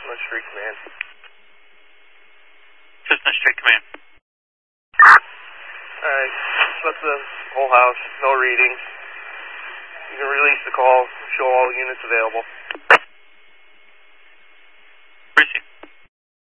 Cessna Street Command. Cessna Street Command. Alright, left the whole house, no readings. You can release the call, show all units available.